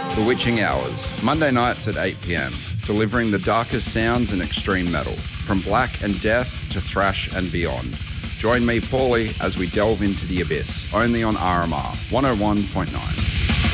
The Witching Hours, Monday nights at 8 p.m, delivering the darkest sounds in extreme metal, from black and death to thrash and beyond. Join me, Paulie, as we delve into the abyss, only on RMR 101.9.